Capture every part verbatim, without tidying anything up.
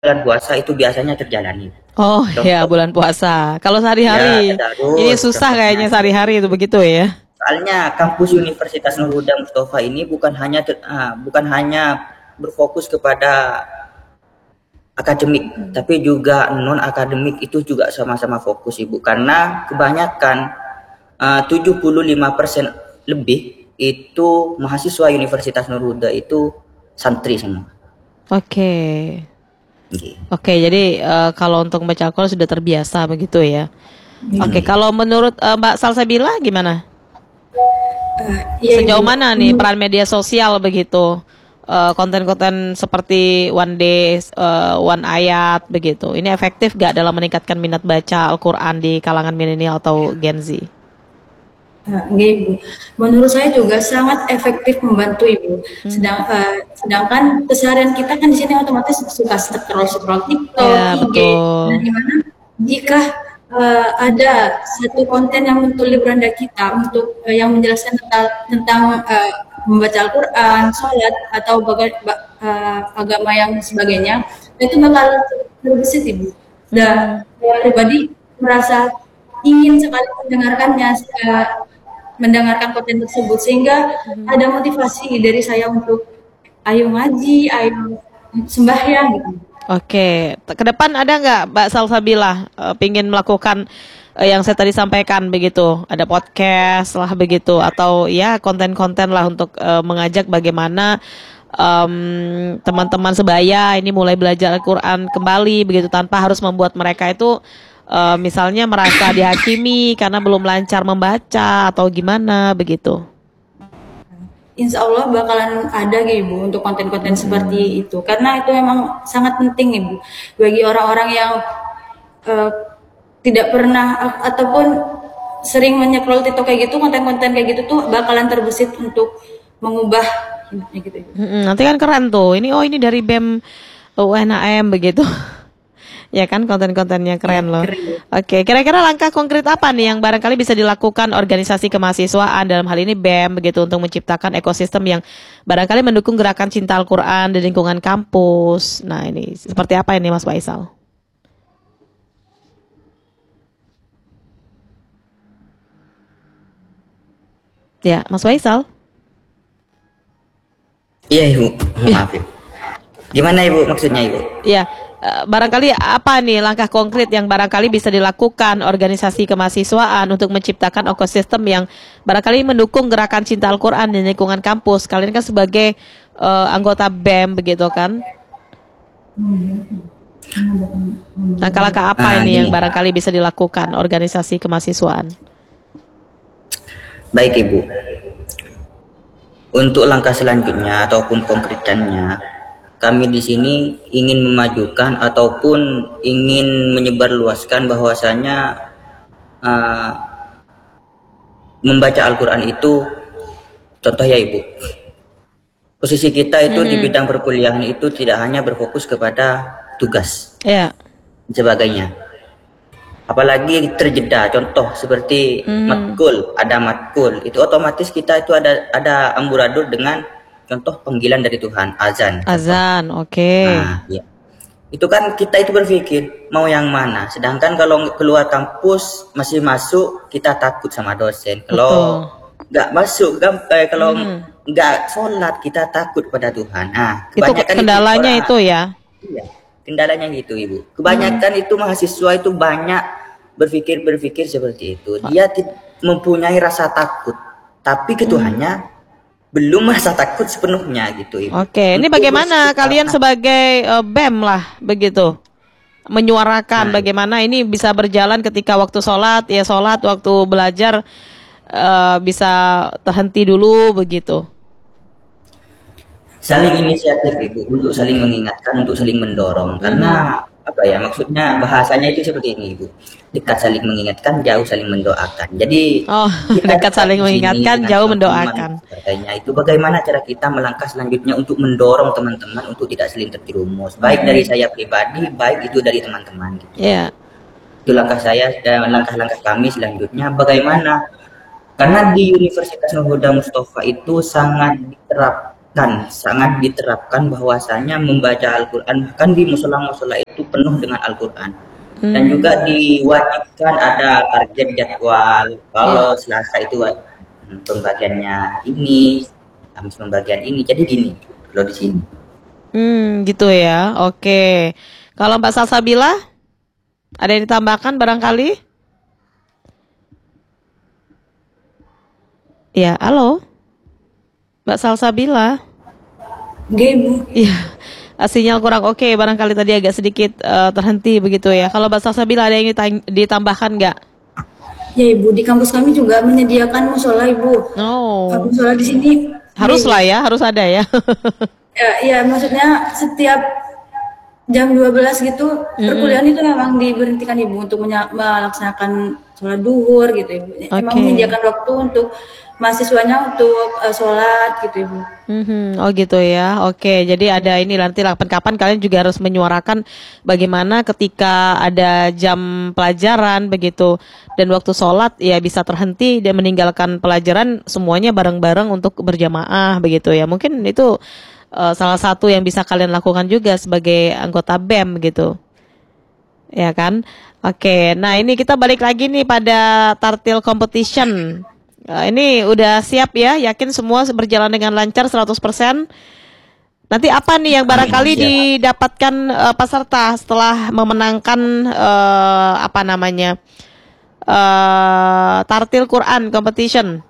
bulan puasa itu biasanya terjalani. Oh ya, Contoh, bulan puasa. Kalau ya sehari-hari, ini tadarus susah contohnya. kayaknya sehari-hari itu begitu ya. Soalnya kampus Universitas Nur Huda Mustafa ini bukan hanya ter- ah, bukan hanya berfokus kepada akademik, tapi juga non akademik itu juga sama-sama fokus Ibu, karena kebanyakan uh, tujuh puluh lima persen lebih itu mahasiswa Universitas Nur Huda itu santri semua. Oke. Nggih. Oke, jadi eh, kalau untuk membaca Al-Quran sudah terbiasa begitu ya. Oke, Nggih. kalau menurut eh, Mbak Salsabila gimana? Eh, iya Sejauh Ibu. mana nih Menurut peran media sosial begitu? Eh, konten-konten seperti One Day, eh, One Ayat begitu. Ini efektif gak dalam meningkatkan minat baca Al-Quran di kalangan milenial atau Gen Z? eh, nggih, Ibu. Menurut saya juga sangat efektif membantu Ibu. Hmm. Sedang eh, sedangkan keseharian kita kan di sini otomatis suka scroll-scroll TikTok, Ya, I G, dan betul. gimana jika eh, ada satu konten yang untuk beranda kita untuk eh, yang menjelaskan tentang tentang eh, membaca Al-Quran, sholat atau baga- ba- eh, agama yang sebagainya, itu bakal terbesit Ibu. Dan Hmm. saya pribadi merasa ingin sekali mendengarkannya, eh, mendengarkan konten tersebut sehingga ada motivasi dari saya untuk ayo ngaji, ayo sembahyang gitu. Oke, T- ke depan ada nggak Mbak Salsabila eh, pingin melakukan eh, yang saya tadi sampaikan begitu? Ada podcast lah begitu atau ya konten-konten lah untuk eh, mengajak bagaimana em, teman-teman sebaya ini mulai belajar Al-Quran kembali begitu tanpa harus membuat mereka itu eh, misalnya merasa dihakimi karena belum lancar membaca atau gimana begitu. Insya Allah bakalan ada gitu Ibu untuk konten-konten seperti itu karena itu memang sangat penting Ibu bagi orang-orang yang eh, tidak pernah a- ataupun sering menyekrol TikTok kayak gitu, konten-konten kayak gitu tuh bakalan terbesit untuk mengubah hidupnya gitu Ibu. Mm-mm, nanti kan keren tuh. Ini oh ini dari B E M U N H M begitu. Ya kan konten-kontennya Iya, keren loh. keren Ibu. Oke, kira-kira langkah konkret apa nih yang barangkali bisa dilakukan organisasi kemahasiswaan dalam hal ini B E M begitu untuk menciptakan ekosistem yang barangkali mendukung gerakan cinta Al-Quran di lingkungan kampus. Nah ini seperti apa ini Mas Faisal? Ya, Mas Faisal. Iya Ibu, maaf Ibu. Gimana Ibu maksudnya Ibu? Ya, eh, barangkali apa nih langkah konkret yang barangkali bisa dilakukan organisasi kemahasiswaan untuk menciptakan ekosistem yang barangkali mendukung gerakan cinta Al-Quran di lingkungan kampus. Kalian kan sebagai eh, anggota B E M begitu kan? Langkah-langkah apa Ah, ini yang gini. barangkali bisa dilakukan organisasi kemahasiswaan? Baik Ibu. Untuk langkah selanjutnya ataupun konkretannya, kami di sini ingin memajukan ataupun ingin menyebarluaskan bahwasanya uh, membaca Al-Quran itu, contoh ya Ibu, posisi kita itu di Mm-mm. bidang perkuliahan itu tidak hanya berfokus kepada tugas Ya. dan sebagainya. Apalagi terjeda, contoh seperti Hmm. matkul, ada matkul, itu otomatis kita itu ada ada amburadul dengan contoh panggilan dari Tuhan, azan, contoh. Azan, oke. Nah, ya. Itu kan kita itu berpikir mau yang mana. Sedangkan kalau keluar kampus masih masuk, kita takut sama dosen. Kalau Betul. nggak masuk, gam- eh, kalau Hmm. nggak sholat, kita takut pada Tuhan. Nah, Itu kebanyakan itu kendalanya orang, itu ya. iya, kendalanya gitu Ibu. Kebanyakan itu mahasiswa itu banyak berpikir-berpikir seperti itu. Dia ti- mempunyai rasa takut, tapi ke Tuhannya belum merasa takut sepenuhnya gitu Ibu. Oke, ini Untuk bagaimana bersikap, kalian sebagai eh, B E M lah begitu menyuarakan nah, bagaimana ini bisa berjalan ketika waktu sholat ya sholat waktu belajar eh, bisa terhenti dulu begitu. saling inisiatif Ibu untuk saling mengingatkan, untuk saling mendorong. Karena apa ya maksudnya bahasanya itu seperti ini Ibu. Dekat saling mengingatkan, jauh saling mendoakan. Jadi Oh, kita dekat dekat saling di sini mengingatkan, dengan jauh teman-teman mendoakan. dan sebagainya. Itu bagaimana cara kita melangkah selanjutnya untuk mendorong teman-teman untuk tidak saling terjerumus. Baik dari saya pribadi, baik itu dari teman-teman. Gitu. Ya, Itu langkah saya dan langkah-langkah kami selanjutnya bagaimana karena di Universitas Nur Huda Mustafa itu sangat diterap kan sangat diterapkan bahwasanya membaca Al-Quran bahkan di musola-musola itu penuh dengan Al-Quran. Dan Hmm, juga diwajibkan ada target jadwal. ya. Kalau Selasa itu hmm, pembagiannya ini, Kamis pembagian ini. Jadi gini, kalau di sini. Hmm, gitu ya. Oke. Kalau Mbak Salsabila, ada yang ditambahkan barangkali? Ya, halo, Mbak Salsabila. Nggih, Ibu. Iya, sinyal kurang oke. Barangkali tadi agak sedikit eh, terhenti begitu ya. Kalau Mbak Salsabila ada yang ditang- ditambahkan nggak? Ya, Ibu, di kampus kami juga menyediakan musola, Ibu. Uh, Oh, musola di sini, ya, harus Ibu. lah ya, harus ada ya. Ya, ya, maksudnya setiap jam dua belas gitu Mm-mm. perkuliahan itu memang diberhentikan Ibu untuk menya- melaksanakan sholat duhur gitu Ibu. Emang Oke. menyediakan waktu untuk mahasiswanya untuk eh, sholat gitu Ibu. Mhm. Oh gitu ya. Oke, jadi ada ini nanti kapan-kapan kalian juga harus menyuarakan bagaimana ketika ada jam pelajaran begitu dan waktu sholat ya bisa terhenti dan meninggalkan pelajaran semuanya bareng-bareng untuk berjamaah begitu ya. Mungkin itu eh, salah satu yang bisa kalian lakukan juga sebagai anggota B E M gitu. Ya kan? Oke, nah ini kita balik lagi nih pada tartil competition. Eh, ini udah siap ya? Yakin semua berjalan dengan lancar seratus persen? Nanti apa nih yang Amin, barangkali siap. didapatkan eh, peserta setelah memenangkan eh, apa namanya? eh tartil Quran competition.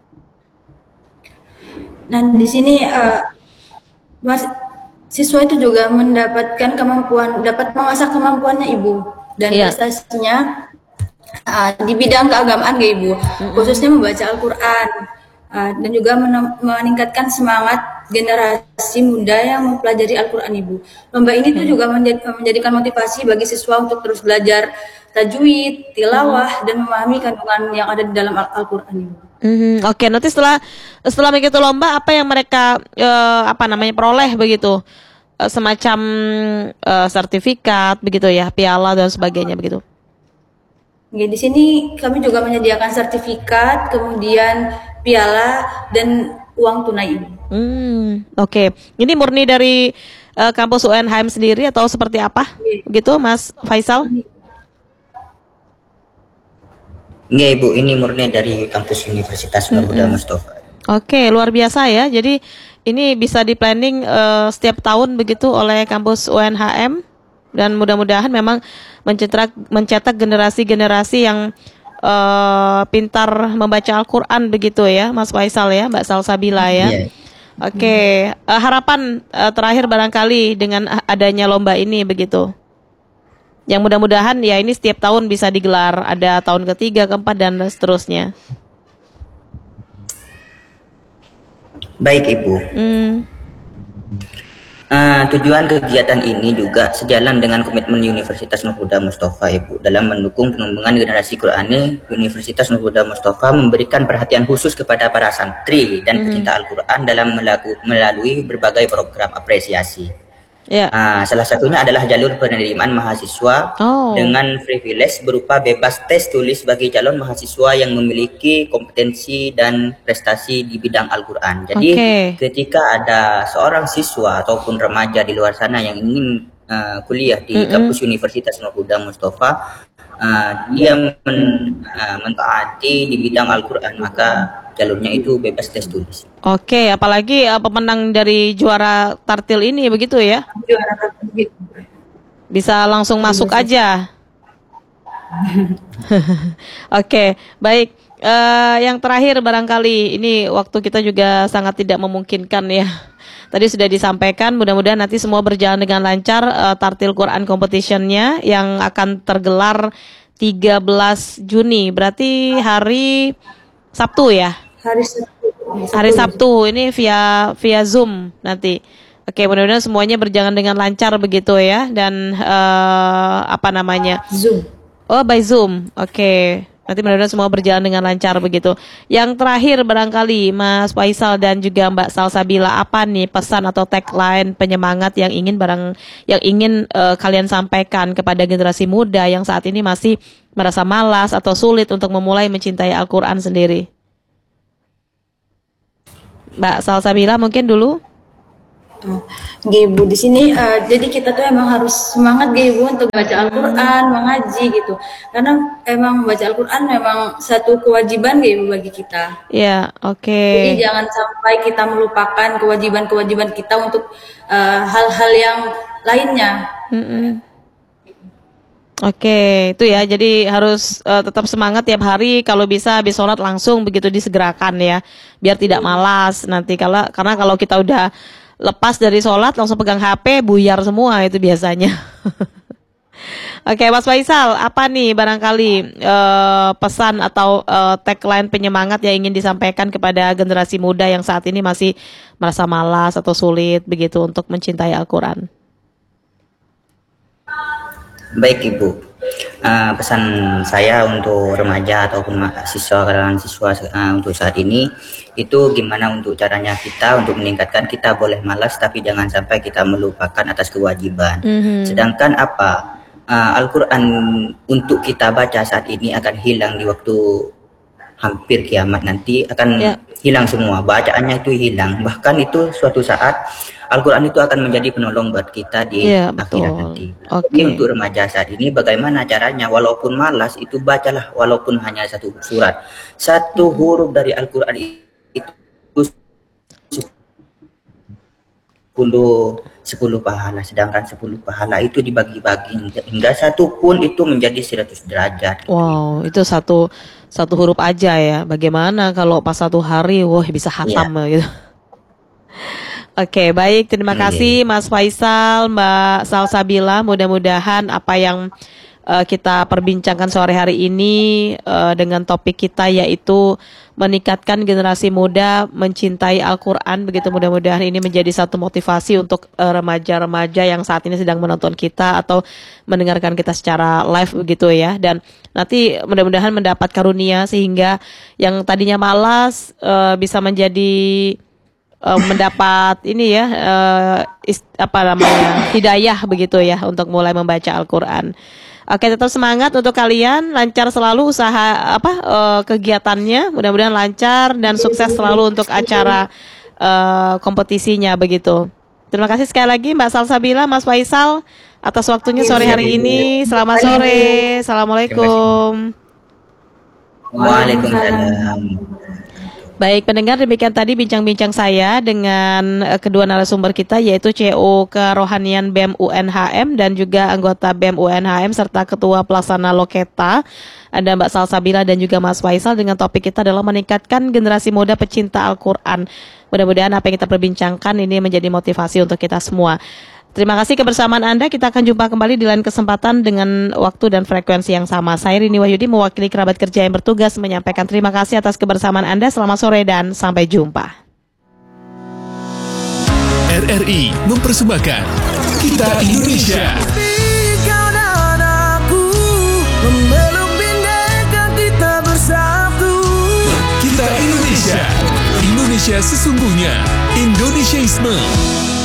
Nah, di sini eh, mas, siswa itu juga mendapatkan kemampuan, dapat mengasah kemampuannya Ibu dan Iya. prestasinya uh, di bidang keagamaan ya Ibu, Mm-mm. khususnya membaca Al-Quran uh, dan juga menem- meningkatkan semangat generasi muda yang mempelajari Al-Quran Ibu. Lomba ini tuh Oke. juga menjad- menjadikan motivasi bagi siswa untuk terus belajar tajwid, Mm-mm. tilawah, dan memahami kandungan yang ada di dalam Al- Al-Quran Ibu. Mhm. Oke, nanti setelah setelah begitu lomba apa yang mereka eh, apa namanya peroleh begitu. Eh, semacam eh, sertifikat begitu ya, piala dan sebagainya begitu. Oke, di sini kami juga menyediakan sertifikat, kemudian piala, dan uang tunai Ibu. Hmm, oke. Ini murni dari eh, kampus U N H M sendiri atau seperti apa? Begitu, Mas Faisal? Enggak Ibu, ini murni dari kampus Universitas Nurhuda Mm-mm. Mustafa. Oke, luar biasa ya. Jadi ini bisa di planning eh, setiap tahun begitu oleh kampus U N H M dan mudah-mudahan memang mencetak mencetak generasi-generasi yang eh, pintar membaca Al-Qur'an begitu ya, Mas Faisal ya, Mbak Salsabila ya. Iya. Oke, eh, harapan eh, terakhir barangkali dengan adanya lomba ini begitu. Yang mudah-mudahan ya ini setiap tahun bisa digelar, ada tahun ketiga, keempat dan seterusnya. Baik Ibu. Hmm, Uh, tujuan kegiatan ini juga sejalan dengan komitmen Universitas Nurhuda Mustafa Ibu dalam mendukung pengembangan generasi Qurani. Universitas Nurhuda Mustafa memberikan perhatian khusus kepada para santri dan mhm. pecinta Al-Quran dalam melaku, melalui berbagai program apresiasi. Ya. Uh, salah satunya adalah jalur penerimaan mahasiswa Oh, dengan privilege berupa bebas tes tulis bagi calon mahasiswa yang memiliki kompetensi dan prestasi di bidang Al-Quran. Jadi oke. ketika ada seorang siswa ataupun remaja di luar sana yang ingin uh, kuliah di Mm-mm. kampus Universitas Nurhuda Mustafa, uh, dia men, uh, mentaati di bidang Al-Quran, maka jalurnya itu bebas tes tulis. Oke, apalagi eh, pemenang dari juara tartil ini begitu ya. Juara satu gitu. Bisa langsung masuk Bebas. aja. Oke, baik. Eh, yang terakhir barangkali ini waktu kita juga sangat tidak memungkinkan ya. Tadi sudah disampaikan, mudah-mudahan nanti semua berjalan dengan lancar eh, tartil Quran competition-nya yang akan tergelar tiga belas Juni. Berarti hari Sabtu ya. Hari Sabtu. Hari Sabtu ini via via Zoom nanti. Oke, mudah-mudahan semuanya berjalan dengan lancar begitu ya dan eh, apa namanya? Zoom. Oh, by Zoom. Oke. Nanti mudah-mudahan semua berjalan dengan lancar begitu. Yang terakhir barangkali Mas Faisal dan juga Mbak Salsabila, apa nih pesan atau tagline penyemangat yang ingin barang yang ingin eh, kalian sampaikan kepada generasi muda yang saat ini masih merasa malas atau sulit untuk memulai mencintai Al-Qur'an sendiri? Mbak Salsabila mungkin dulu. Oh, Oke, Ibu, di sini eh, jadi kita tuh emang harus semangat gitu Ibu untuk baca Al-Qur'an, mengaji gitu. Karena emang baca Al-Qur'an memang satu kewajiban gitu bagi kita. Ya, oke. Jadi jangan sampai kita melupakan kewajiban-kewajiban kita untuk eh, hal-hal yang lainnya. Mm-mm. Oke, itu ya. Jadi harus eh, tetap semangat tiap hari. Kalau bisa habis sholat langsung begitu disegerakan ya, biar tidak malas nanti. Kalau karena kalau kita udah lepas dari sholat langsung pegang H P, buyar semua itu biasanya. Oke, Mas Faisal, apa nih barangkali eh, pesan atau eh, tagline penyemangat yang ingin disampaikan kepada generasi muda yang saat ini masih merasa malas atau sulit begitu untuk mencintai Al-Quran? Baik Ibu, uh, pesan saya untuk remaja ataupun mahasiswa kalangan siswa uh, untuk saat ini itu gimana untuk caranya kita untuk meningkatkan, kita boleh malas tapi jangan sampai kita melupakan atas kewajiban. Mhm. Sedangkan apa uh, Al-Quran untuk kita baca saat ini akan hilang di waktu hampir kiamat nanti, akan Ya. hilang semua, bacaannya itu hilang. Bahkan itu suatu saat Al-Quran itu akan menjadi penolong buat kita di Iya, akhirat betul. nanti. Oke. Jadi untuk remaja saat ini bagaimana caranya, walaupun malas itu bacalah walaupun hanya satu surat. Satu huruf dari Al-Quran itu sepuluh sepuluh pahala, sedangkan sepuluh pahala itu dibagi-bagi hingga satu pun itu menjadi seratus derajat. Wow, itu satu satu huruf aja ya. Bagaimana kalau pas satu hari, wah bisa hatam gitu. Oke, baik. Terima Iya. kasih Mas Faisal, Mbak Salsabila. Mudah-mudahan apa yang eh, kita perbincangkan sore hari ini eh, dengan topik kita yaitu meningkatkan generasi muda mencintai Al-Quran. Begitu, mudah-mudahan ini menjadi satu motivasi untuk eh, remaja-remaja yang saat ini sedang menonton kita atau mendengarkan kita secara live begitu ya. Dan nanti mudah-mudahan mendapat karunia sehingga yang tadinya malas eh, bisa menjadi eh, mendapat ini ya eh, is- apa namanya hidayah begitu ya untuk mulai membaca Al-Quran. Oke, tetap semangat untuk kalian, lancar selalu usaha apa eh, kegiatannya, mudah-mudahan lancar dan sukses selalu untuk acara eh, kompetisinya begitu. Terima kasih sekali lagi Mbak Salsabila, Mas Faisal atas waktunya sore hari ini. Selamat sore, assalamualaikum. Waalaikumsalam. Baik pendengar, demikian tadi bincang-bincang saya dengan eh, kedua narasumber kita yaitu C O Kerohanian B E M U N H M dan juga anggota B E M U N H M serta Ketua Pelaksana Loketa, ada Mbak Salsabila dan juga Mas Faisal, dengan topik kita adalah meningkatkan generasi muda pecinta Al-Quran. Mudah-mudahan apa yang kita perbincangkan ini menjadi motivasi untuk kita semua. Terima kasih kebersamaan Anda. Kita akan jumpa kembali di lain kesempatan dengan waktu dan frekuensi yang sama. Saya Rini Wahyudi mewakili kerabat kerja yang bertugas menyampaikan terima kasih atas kebersamaan Anda. Selamat sore dan sampai jumpa. R R I mempersembahkan Kita Indonesia. Kau dan aku memeluk bineka kita bersatu. Kita Indonesia. Indonesia sesungguhnya. Indonesiaisme.